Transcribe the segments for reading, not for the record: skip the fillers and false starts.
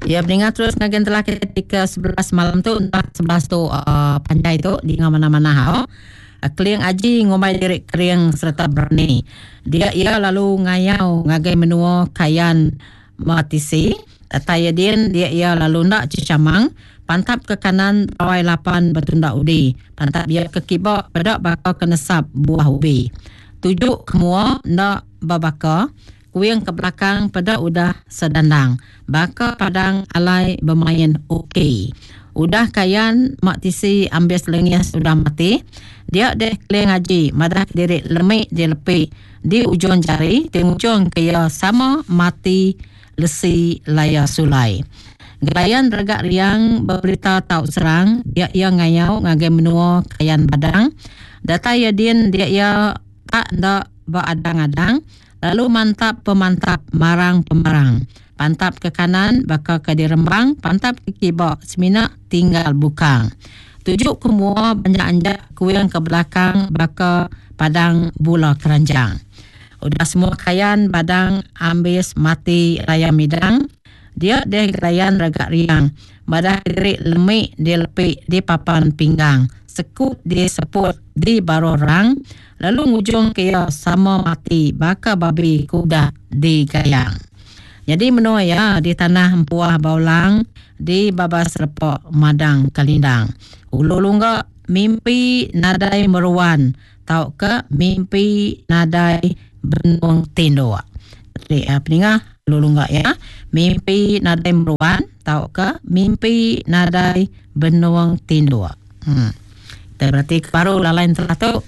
Ya, pendengar terus ngagen telah ketika 11 malam tu, entah 11 tu pandai tu di mana-mana hao. Kliang aji ngomai diri kriang serta berani. Dia ia lalu ngayau ngagai menua kayan matisi. Tayadin dia ia lalu nak cicamang. Pantap ke kanan pawai lapan bertunda udi. Pantap dia ke kibak pedak bakal kenesap buah ubi. Tujuk kemua nak babaka. Kuing ke belakang pada udah sedandang. Baka padang alai bermain okey. Udah kayan mak tisi ambil selengias sudah mati. Dia deh keleng haji. Madah diri lemik dia lepi. Di ujung jari. Di ujung kaya sama mati lesi laya sulai. Gelayan regak riang berberita tau serang. Dia ia ngayau ngagai menua kayan badang. Data yadin dia ia tak ndak beradang-adang. Lalu mantap pemantap marang pemarang. Pantap ke kanan bakal ke dirembang. Pantap ke kibak semina tinggal bukang. Tujuk kemua banyak-anjak kuing ke belakang bakal padang bula keranjang. Udah semua kayan badang ambis mati raya midang. Dia deh gelayan regak riang. Badah diri lemik di lepik di papan pinggang. Sekut di seput di barorang. Lalu ngujung kaya sama mati baka babi kuda di gayang. Jadi menua ya di tanah empuah baulang di babas repok madang kalindang. Ulu-ulungga mimpi nadai meruan. Tahu ke mimpi nadai benung tindoa. Jadi peninga ulu-ulungga ya. Mimpi nadai meruan. Tahu ke mimpi nadai benung tindoa. Kita berarti baru lalain telah tu.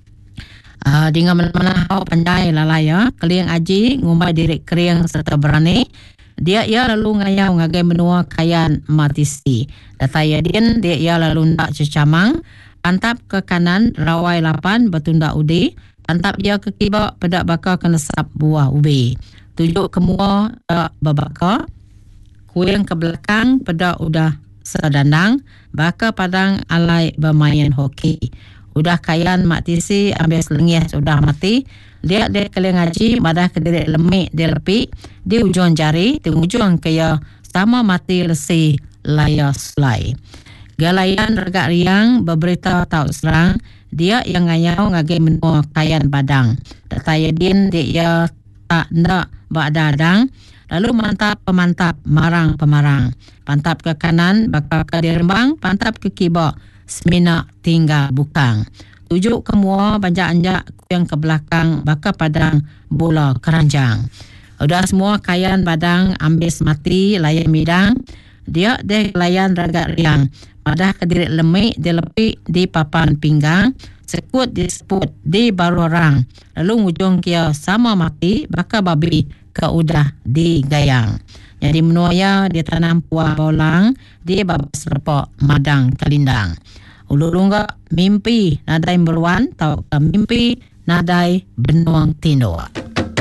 Di mana-mana hau pandai lalaya. Keliang aji ngumbai diri kriang serta berani. Dia ia lalu ngayau ngagai menua kayan matisi. Data yadin dia ia lalu nak cecamang. Pantap ke kanan rawai lapan bertunda udi. Pantap dia ke kibak pedak bakal kenesap buah ubi. Tujuk kemua babaka. Kuing ke belakang pedak udah sedandang. Baka padang alai bermain hoki. Udah kayan mak tisi ambil selengias sudah mati. Dia keleng haji madah ke diri lemik dia lepi. Di ujung jari. Di ujung kaya sama mati lesi laya sulai. Galayan regak riang berberita tau serang. Dia yang ngayau ngagai menua kayan badang. Tayadin dia tak nak badadang. Lalu mantap pemantap marang pemarang. Pantap ke kanan bakal ke dirembang. Pantap ke kibak semina tinggal bukang. Tujuk kemua banjak-anjak yang ke belakang bakal padang bola keranjang. Udah semua kayan badang ambis mati layan midang. Dia deh layan ragak riang. Madah ke diri lemik dia lepik di papan pinggang. Sekut disebut di baru orang. Lalu ujung kia sama mati bakal babi ke udah di gayang. Jadi menuaya di tanam puah baulang di babas repok madang kalindang. Ulu-ulungga mimpi nadai meruan tau ke mimpi nadai benuang tindoa.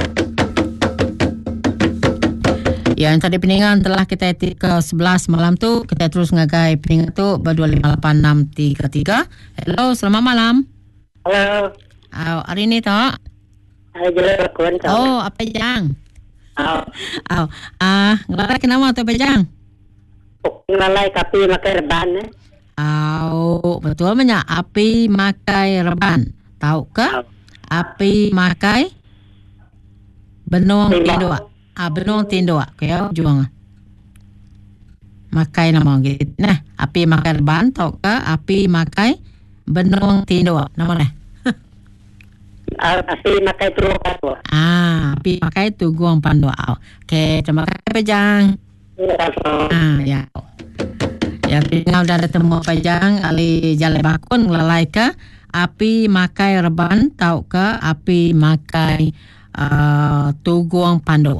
Ya, yang tadi peningan telah kita etik ke 11 malam tu. Kita terus ngagai peningan tu ber258633. Hello, selamat malam. Halo. Hari ni tak? Hari jelas kawan tak. Oh, apa jang? Ngelalai kenapa tu apa jang? Ngelalai kapi makai reban. Betul banyak. Api makai reban. Tahu ke? Api makai benung tindoa. Benung tindoa. Kaya juang. Makai nama gitu. Nah, api makai reban. Tahu ke? Api makai benung tindoa. Nama ni? Api makai turuan pandu. Api makai tuguang pandu. Okay, terima kasih Pejang. Ya. Ya, tinggal dah temu Pejang ali Jalai Bakun ngelalai ke api makai reban tahu ke api makai tuguang pandu.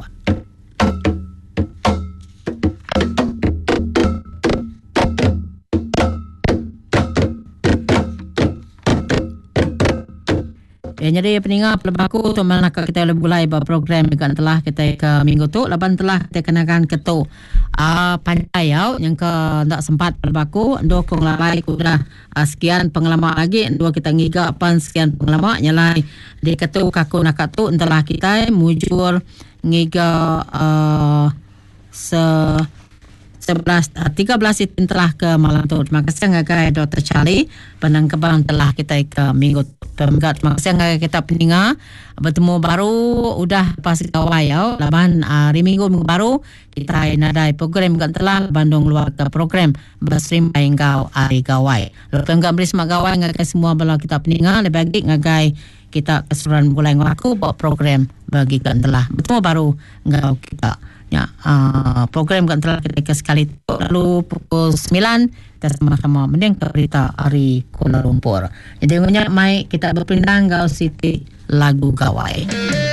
Ya, jadi peninggal pelebaku tu mana kita boleh mulai program juga telah kita ke minggu tu. Lepas telah kita kenakan ketu pantai yang ke tak sempat pelebaku. Dua kong lalai kuda sekian pengalaman lagi. Dua kita ngiga pan sekian pengalaman. Nyalai di ketu kaku nak tu telah kita mujur ngiga 13 itu telah ke malam tu. Terima kasih ngagai Dr. Charlie penangkabang telah kita ke minggu pemegat. Terima kasih ngagai kita peninga bertemu baru udah pas kawai ya. Laban hari minggu baru kita nadai program kan telah Bandung luar ke program berstream engkau hari kawai. Lalu enggak beri semak kawai ngagai semua bala kita peninga lebih baik ngagai kita keseluruhan mulai ngaku buat program bagi kan telah bertemu baru engkau kita. Ya, program kan telah kita sekali lalu pukul 9 kita sama-sama mendengar berita hari Kuala Lumpur. Jadi mai kita berpindah ke City lagu Gawai.